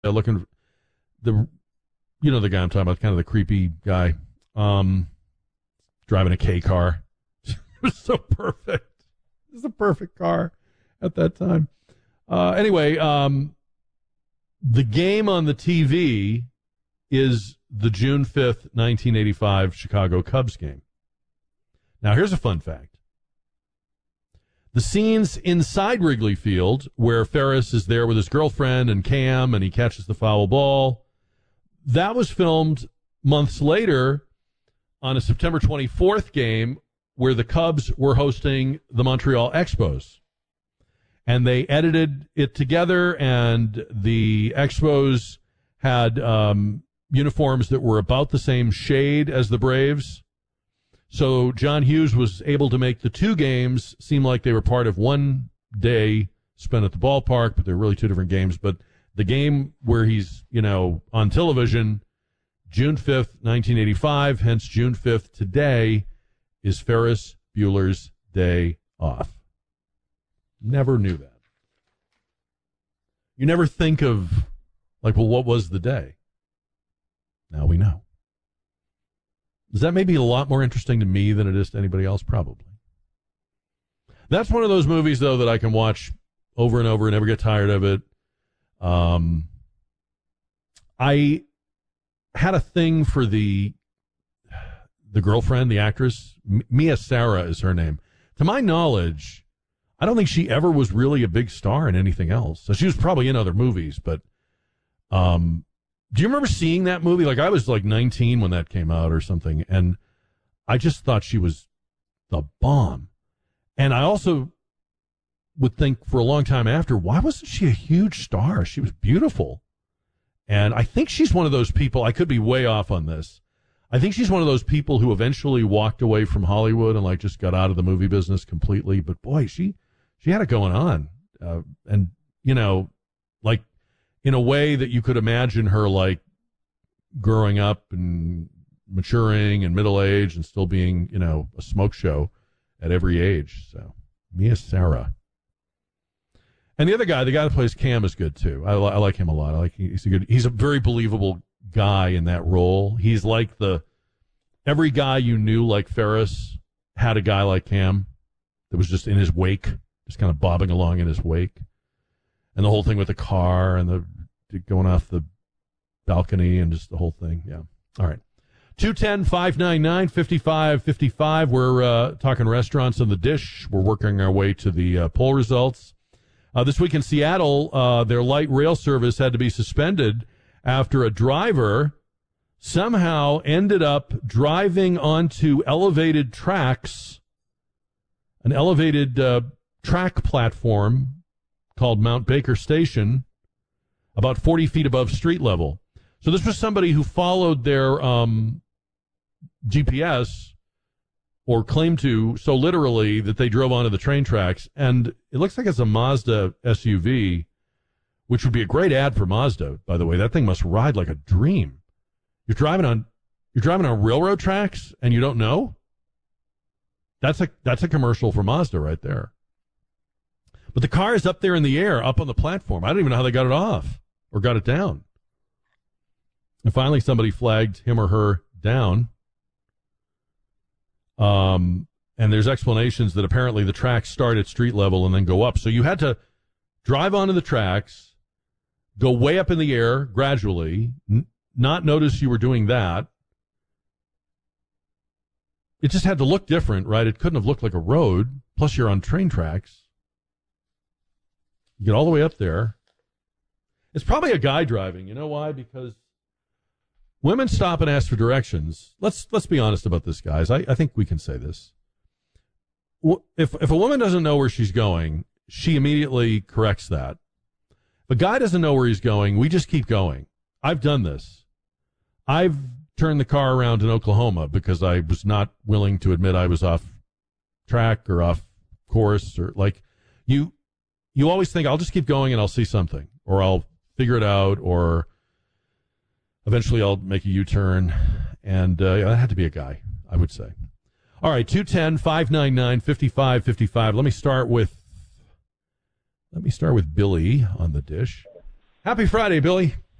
looking the the guy I'm talking about, kind of the creepy guy, driving a K car. It was so perfect. It was a perfect car at that time. Anyway, the game on the TV is the June 5th, 1985 Chicago Cubs game. Now, here's a fun fact. The scenes inside Wrigley Field, where Ferris is there with his girlfriend and Cam, and he catches the foul ball, that was filmed months later on a September 24th game where the Cubs were hosting the Montreal Expos. And they edited it together, and the Expos had uniforms that were about the same shade as the Braves. So John Hughes was able to make the two games seem like they were part of one day spent at the ballpark, but they're really two different games. But the game where he's, on television, June 5th, 1985, hence June 5th today, is Ferris Bueller's Day Off. Never knew that. You never think of, what was the day? Now we know. Is that maybe a lot more interesting to me than it is to anybody else? Probably. That's one of those movies, though, that I can watch over and over and never get tired of it. I had a thing for the girlfriend, the actress. Mia Sara is her name. To my knowledge, I don't think she ever was really a big star in anything else. So she was probably in other movies, but do you remember seeing that movie? I was 19 when that came out or something, and I just thought she was the bomb. And I also would think for a long time after, why wasn't she a huge star? She was beautiful. And I think she's one of those people, I could be way off on this. I think she's one of those people who eventually walked away from Hollywood and just got out of the movie business completely. But boy, she had it going on. And, in a way that you could imagine her growing up and maturing and middle age and still being, a smoke show at every age. So Mia Sara. And the other guy, the guy that plays Cam, is good too. I like him a lot. He's a very believable guy in that role. He's every guy you knew like Ferris had a guy like Cam that was just in his wake, just kind of bobbing along in his wake. And the whole thing with the car and the going off the balcony and just the whole thing. Yeah. All right. 210-599-5555. We're talking restaurants on the dish. We're working our way to the poll results. This week in Seattle, their light rail service had to be suspended after a driver somehow ended up driving onto elevated tracks, an elevated track platform called Mount Baker Station, about 40 feet above street level. So this was somebody who followed their GPS, or claimed to, so literally that they drove onto the train tracks. And it looks like it's a Mazda SUV, which would be a great ad for Mazda, by the way. That thing must ride like a dream. You're driving on railroad tracks and you don't know? That's a commercial for Mazda right there. But the car is up there in the air, up on the platform. I don't even know how they got it off or got it down. And finally, somebody flagged him or her down. And there's explanations that apparently the tracks start at street level and then go up. So you had to drive onto the tracks, go way up in the air gradually, not notice you were doing that. It just had to look different, right? It couldn't have looked like a road. Plus, you're on train tracks. You get all the way up there. It's probably a guy driving. You know why? Because women stop and ask for directions. Let's be honest about this, guys. I think we can say this. If a woman doesn't know where she's going, she immediately corrects that. If a guy doesn't know where he's going, we just keep going. I've done this. I've turned the car around in Oklahoma because I was not willing to admit I was off track or off course, or you always think I'll just keep going and I'll see something, or I'll figure it out, or eventually I'll make a U-turn. And that had to be a guy, I would say. All right, 210-599-5555. Let me start with Billy on the dish. Happy Friday, Billy.